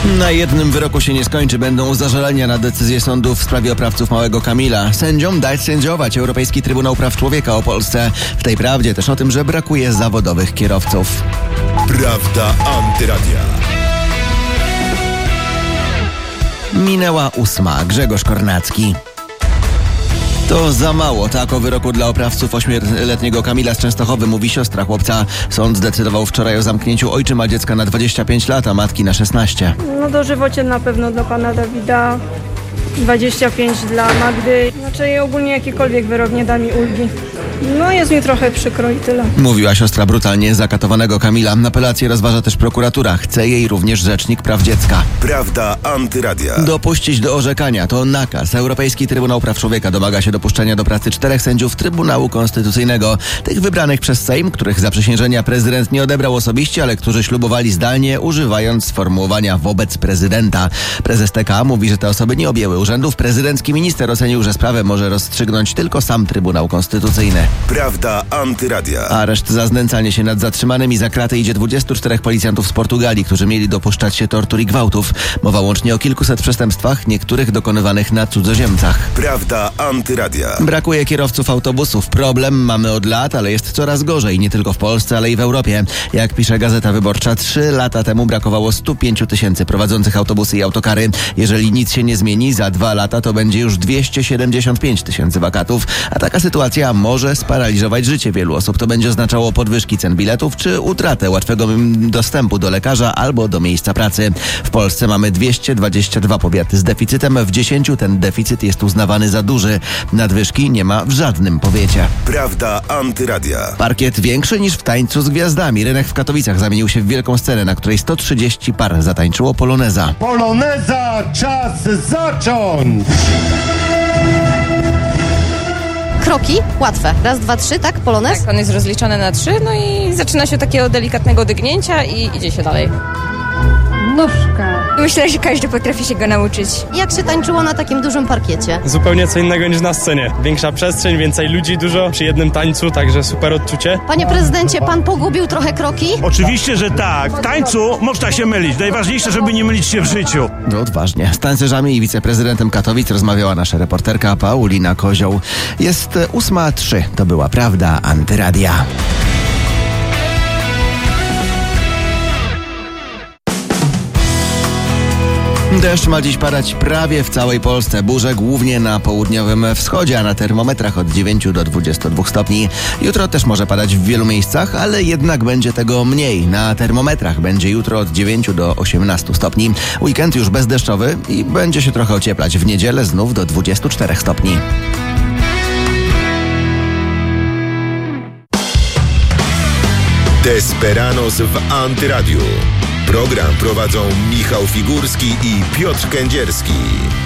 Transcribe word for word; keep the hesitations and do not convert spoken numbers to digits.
Na jednym wyroku się nie skończy. Będą zażalenia na decyzję sądu w sprawie oprawców małego Kamila. Sędziom dać sędziować. Europejski Trybunał Praw Człowieka o Polsce. W tej prawdzie też o tym, że brakuje zawodowych kierowców. Prawda Antyradia. Minęła ósma. Grzegorz Kornacki. To za mało. Tak o wyroku dla oprawców ośmioletniego Kamila z Częstochowy mówi siostra chłopca. Sąd zdecydował wczoraj o zamknięciu ojczyma dziecka na dwadzieścia pięć lat, a matki na szesnaście. No dożywocie na pewno dla pana Dawida, dwadzieścia pięć dla Magdy. Znaczy ogólnie jakikolwiek wyrok nie da mi ulgi. No jest mi trochę przykro i tyle. Mówiła siostra brutalnie zakatowanego Kamila. Apelację rozważa też prokuratura. Chce jej również rzecznik praw dziecka. Prawda Antyradia. Dopuścić do orzekania to nakaz. Europejski Trybunał Praw Człowieka domaga się dopuszczenia do pracy czterech sędziów Trybunału Konstytucyjnego. Tych wybranych przez Sejm, których zaprzysiężenia prezydent nie odebrał osobiście, ale którzy ślubowali zdalnie, używając sformułowania wobec prezydenta. Prezes T K mówi, że te osoby nie objęły urzędów. Prezydencki minister ocenił, że sprawę może rozstrzygnąć tylko sam Trybunał Konstytucyjny. Prawda Antyradia. Areszt za znęcanie się nad zatrzymanymi za kraty idzie dwudziestu czterech policjantów z Portugalii, którzy mieli dopuszczać się tortur i gwałtów. Mowa łącznie o kilkuset przestępstwach, niektórych dokonywanych na cudzoziemcach. Prawda Antyradia. Brakuje kierowców autobusów. Problem mamy od lat, ale jest coraz gorzej. Nie tylko w Polsce, ale i w Europie. Jak pisze Gazeta Wyborcza, trzy lata temu brakowało stu pięciu tysięcy prowadzących autobusy i autokary. Jeżeli nic się nie zmieni, za dwa lata to będzie już dwieście siedemdziesiąt pięć tysięcy wakatów. A taka sytuacja może sparaliżować życie wielu osób. To będzie oznaczało podwyżki cen biletów, czy utratę łatwego dostępu do lekarza albo do miejsca pracy. W Polsce mamy dwieście dwadzieścia dwa powiaty z deficytem. W dziesięciu ten deficyt jest uznawany za duży. Nadwyżki nie ma w żadnym powiecie. Prawda Antyradia. Parkiet większy niż w Tańcu z Gwiazdami. Rynek w Katowicach zamienił się w wielką scenę, na której sto trzydzieści par zatańczyło poloneza. Poloneza, czas zacząć! Kroki łatwe. Raz, dwa, trzy, tak? Polonez? Tak, on jest rozliczony na trzy, no i zaczyna się od takiego delikatnego dygnięcia i idzie się dalej. Nóżka. Myślę, że każdy potrafi się go nauczyć. Jak się tańczyło na takim dużym parkiecie? Zupełnie co innego niż na scenie. Większa przestrzeń, więcej ludzi dużo przy jednym tańcu, także super odczucie. Panie prezydencie, pan pogubił trochę kroki? Oczywiście, że tak. W tańcu można się mylić. Najważniejsze, żeby nie mylić się w życiu. No odważnie. Z tancerzami i wiceprezydentem Katowic rozmawiała nasza reporterka Paulina Kozioł. Jest ósma trzy. To była Prawda Antyradia. Deszcz ma dziś padać prawie w całej Polsce. Burze głównie na południowym wschodzie, a na termometrach od dziewięciu do dwudziestu dwóch stopni. Jutro też może padać w wielu miejscach, ale jednak będzie tego mniej. Na termometrach będzie jutro od dziewięciu do osiemnastu stopni. Weekend już bezdeszczowy i będzie się trochę ocieplać. W niedzielę znów do dwudziestu czterech stopni. Desperados w Antyradiu. Program prowadzą Michał Figurski i Piotr Kędzierski.